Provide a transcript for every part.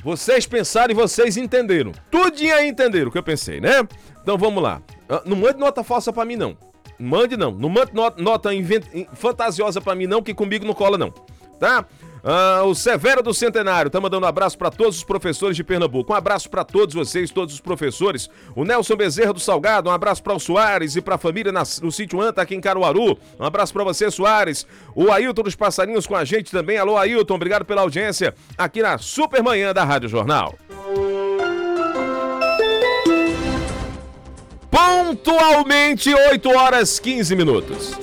Vocês pensaram e vocês entenderam. Tudinho aí entenderam o que eu pensei, né? Então vamos lá. Não mande nota falsa pra mim, não. Mande não. Não mande nota fantasiosa pra mim, não, que comigo não cola, não. Tá? O Severo do Centenário tá mandando um abraço para todos os professores de Pernambuco. Um abraço para todos vocês, todos os professores. O Nelson Bezerra do Salgado, um abraço para o Soares e para a família no sítio Anta aqui em Caruaru. Um abraço para você, Soares. O Ailton dos Passarinhos com a gente também. Alô, Ailton, obrigado pela audiência aqui na Supermanhã da Rádio Jornal. Pontualmente 8h15.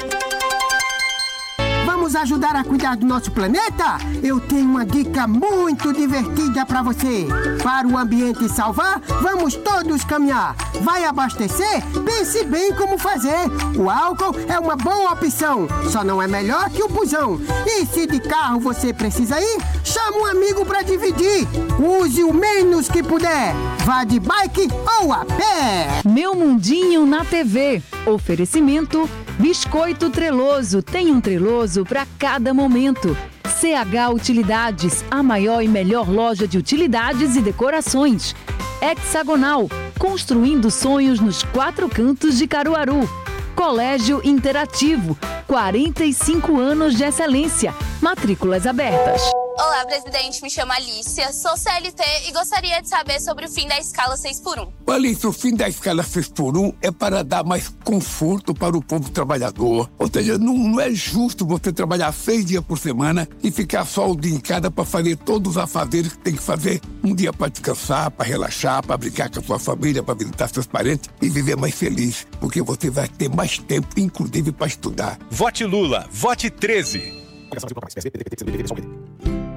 Vamos ajudar a cuidar do nosso planeta? Eu tenho uma dica muito divertida para você. Para o ambiente salvar, vamos todos caminhar. Vai abastecer? Pense bem como fazer. O álcool é uma boa opção, só não é melhor que o busão. E se de carro você precisa ir, chama um amigo para dividir. Use o menos que puder. Vá de bike ou a pé. Meu Mundinho na TV. Oferecimento Biscoito Treloso. Tem um Treloso para cada momento. CH Utilidades, a maior e melhor loja de utilidades e decorações. Hexagonal, construindo sonhos nos 4 cantos de Caruaru. Colégio Interativo, 45 anos de excelência. Matrículas abertas. Olá, presidente. Me chamo Alicia, sou CLT e gostaria de saber sobre o fim da escala 6x1. Alicia, o fim da escala 6x1 é para dar mais conforto para o povo trabalhador. Ou seja, não é justo você trabalhar 6 dias por semana e ficar só o dia em casa para fazer todos os afazeres que tem que fazer. Um dia para descansar, para relaxar, para brincar com a sua família, para visitar seus parentes e viver mais feliz. Porque você vai ter mais tempo, inclusive, para estudar. Vote Lula, vote 13.